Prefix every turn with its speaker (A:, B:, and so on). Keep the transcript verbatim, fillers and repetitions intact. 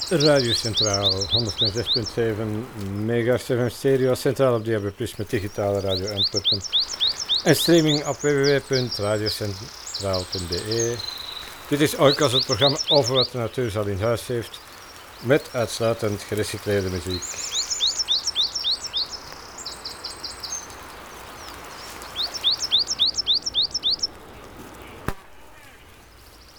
A: Radio Centraal, honderdzes komma zeven megahertz F M stereo, centraal op D A B plus met digitale radio Antwerpen. En streaming op w w w punt radiocentraal punt b e. Dit is Oikos, het programma over wat de natuur al in huis heeft, met uitsluitend gerecycleerde muziek.